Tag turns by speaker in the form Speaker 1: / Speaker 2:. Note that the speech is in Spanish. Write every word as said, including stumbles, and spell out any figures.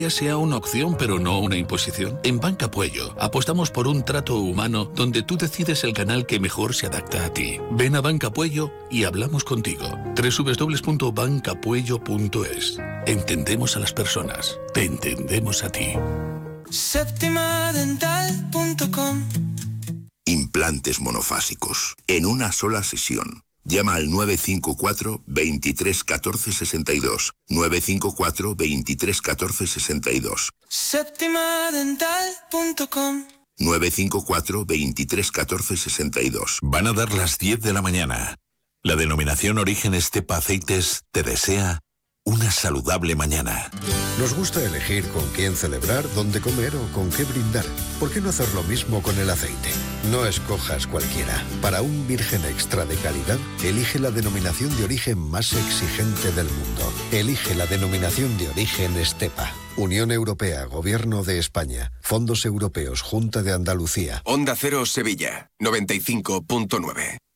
Speaker 1: sea una opción pero no una imposición. En Banca Puello apostamos por un trato humano donde tú decides el canal que mejor se adapta a ti. Ven a Banca Puello y hablamos contigo. doble u doble u doble u punto banca puello punto es. Entendemos a las personas. Te entendemos a ti.
Speaker 2: Séptima dental punto com.
Speaker 3: Implantes monofásicos. En una sola sesión. Llama al nueve cinco cuatro, veintitrés, catorce, sesenta y dos. nueve cinco cuatro, veintitrés, catorce, sesenta y dos.
Speaker 2: Séptima dental punto com.
Speaker 3: nueve cinco cuatro, veintitrés, catorce, sesenta y dos.
Speaker 4: Van a dar las diez de la mañana. La denominación Origen Estepa Aceites te desea una saludable mañana.
Speaker 5: Nos gusta elegir con quién celebrar, dónde comer o con qué brindar. ¿Por qué no hacer lo mismo con el aceite? No escojas cualquiera. Para un virgen extra de calidad, elige la denominación de origen más exigente del mundo. Elige la denominación de origen Estepa. Unión Europea, Gobierno de España, Fondos Europeos, Junta de Andalucía.
Speaker 6: Onda Cero Sevilla, noventa y cinco punto nueve.